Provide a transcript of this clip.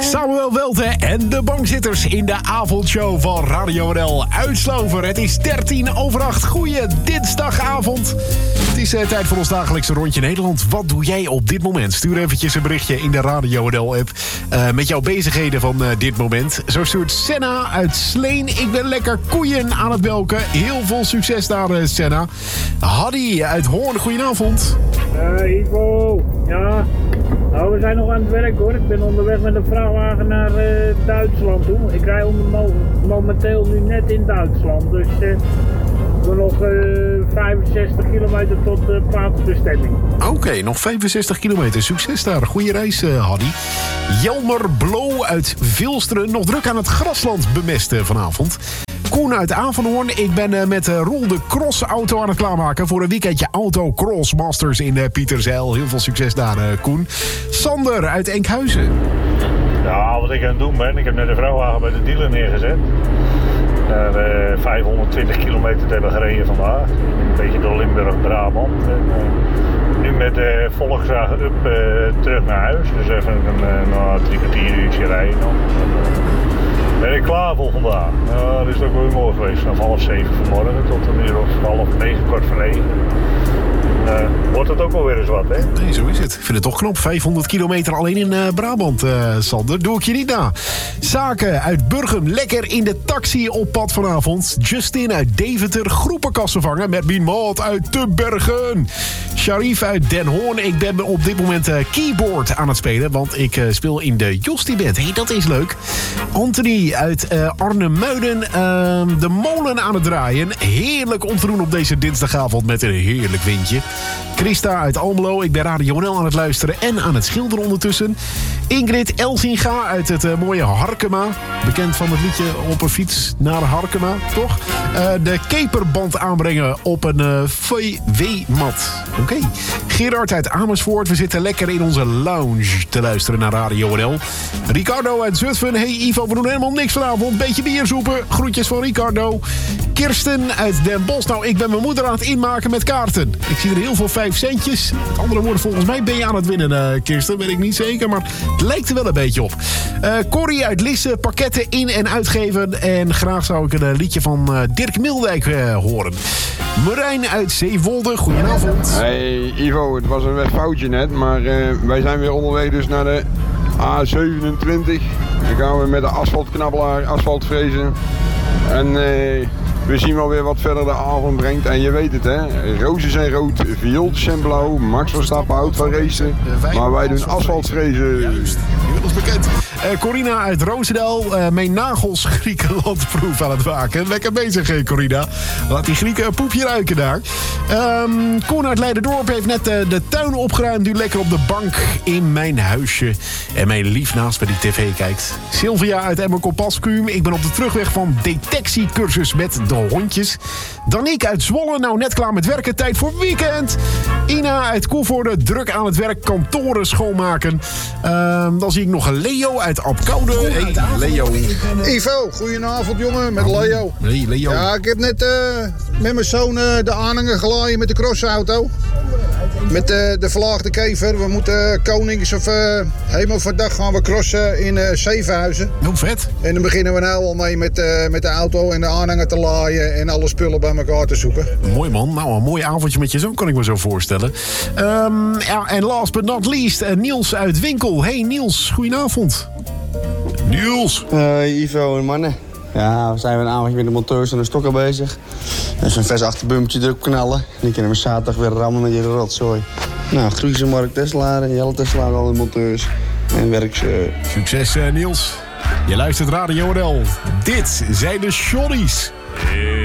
Samuel Welte en de bankzitters in de avondshow van Radio NL uit Slover. Het is 7:13. Goeie dinsdagavond. Het is tijd voor ons dagelijkse rondje Nederland. Wat doe jij op dit moment? Stuur eventjes een berichtje in de Radio NL-app met jouw bezigheden van dit moment. Zo stuurt Senna uit Sleen. Ik ben lekker koeien aan het melken. Heel veel succes daar, Senna. Haddy uit Hoorn, goedenavond. Ivo, ja. Nou, we zijn nog aan het werk hoor. Ik ben onderweg met een vrachtwagen naar Duitsland toe. Ik rij momenteel nu net in Duitsland. Dus voor nog 65 kilometer tot plaatsbestemming. Oké, nog 65 kilometer. Succes daar. Goeie reis, Haddy. Jelmer Blo uit Vilsteren. Nog druk aan het grasland bemesten vanavond. Koen uit Avanhoorn. Ik ben met Roel de crossauto aan het klaarmaken voor een weekendje Auto Cross Masters in Pieterzijl. Heel veel succes daar, Koen. Sander uit Enkhuizen. Ja, wat ik aan het doen ben, ik heb net een vrachtwagen bij de dealer neergezet. 520 kilometer hebben gereden vandaag. Een beetje door Limburg-Brabant. Nu met de Volkswagen Up terug naar huis. Dus even een 3 kwartier uurtje rijden nog. Ben ik klaar voor vandaag. Dat is ook wel mooi geweest. Vanaf 7:30 vanmorgen tot een uur of 8:30, 9:45. Wordt het ook wel weer eens wat, hè? Nee, zo is het. Ik vind het toch knap. 500 kilometer alleen in Brabant, Sander. Doe ik je niet na. Zaken uit Burgum. Lekker in de taxi op pad vanavond. Justin uit Deventer. Groepenkassen vangen met mijn maat uit de Bergen. Sharif uit Den Hoorn. Ik ben op dit moment keyboard aan het spelen. Want ik speel in de Jostie-band. Hey, dat is leuk. Anthony uit Arnhem-Muiden. De molen aan het draaien. Heerlijk om te doen op deze dinsdagavond met een heerlijk windje. Christa uit Almelo. Ik ben Radio NL aan het luisteren en aan het schilderen ondertussen. Ingrid Elsinga uit het mooie Harkema. Bekend van het liedje Op een fiets naar Harkema, toch? De keperband aanbrengen op een VW-mat. Oké. Gerard uit Amersfoort. We zitten lekker in onze lounge te luisteren naar Radio NL. Ricardo uit Zutphen. Hey Ivo, we doen helemaal niks vanavond. Beetje bier zoepen. Groetjes van Ricardo. Kirsten uit Den Bosch. Nou, ik ben mijn moeder aan het inmaken met kaarten. Ik zie er heel veel 5 centjes. Met andere woorden, volgens mij ben je aan het winnen, Kirsten. Weet ik niet zeker, maar het lijkt er wel een beetje op. Corrie uit Lisse. Pakketten in- en uitgeven. En graag zou ik een liedje van Dirk Mildijk horen. Marijn uit Zeewolde. Goedenavond. Hey Ivo, het was een foutje net. Maar wij zijn weer onderweg dus naar de A27. Dan gaan we met de asfaltknabbelaar asfalt frezen. En we zien wel weer wat verder de avond brengt. En je weet het, hè. Rozen zijn rood, viooltjes zijn blauw. Max Verstappen houdt van racen. Maar wij doen asfaltfrezen. Juist, inmiddels bekend. Corina uit Roosendaal. Mijn nagels Griekenlandproef aan het maken. Lekker bezig, Corina. Laat die Grieken een poepje ruiken daar. Koen uit Leiderdorp heeft net de tuin opgeruimd. Nu lekker op de bank in mijn huisje. En mijn lief naast bij die tv kijkt. Sylvia uit Emmerkop-Paskuum. Ik ben op de terugweg van detectiecursus met de hondjes. Danique uit Zwolle. Nou, net klaar met werken. Tijd voor weekend. Ina uit Koevoorde. Druk aan het werk. Kantoren schoonmaken. Dan zie ik nog een Leo uit Apkoude. Hey, Leo. Ivo, goedenavond jongen, met Leo. Hey, Leo. Ja, ik heb net met mijn zoon de aanhanger gelaaien met de crossauto. Met de verlaagde kever. We moeten Konings of Hemelvaartdag gaan we crossen in Zevenhuizen. Heel vet. En dan beginnen we nou al mee met de auto en de aanhanger te laaien en alle spullen bij elkaar te zoeken. Mooi man. Nou, een mooi avondje met je zoon kan ik me zo voorstellen. Ja, en last but not least, Niels uit Winkel. Hey Niels, goedenavond. Niels. Ivo en mannen. Ja, we zijn weer een avondje met de monteurs en de stokken bezig. Dus een vers achterbumpje druk knallen. En dan kunnen we zaterdag weer rammen met je rotzooi. Nou, groeten Mark Teslaar en Jelle Teslaar, alle monteurs. En werk ze. Succes Niels. Je luistert Radio NL. Dit zijn de Shorties.